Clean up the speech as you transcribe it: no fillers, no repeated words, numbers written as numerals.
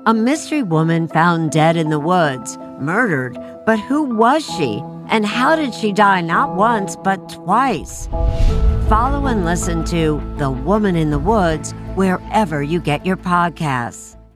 A mystery woman found dead in the woods, murdered, but who was she? And how did she die not once, but twice? Follow and listen to The Woman in the Woods wherever you get your podcasts.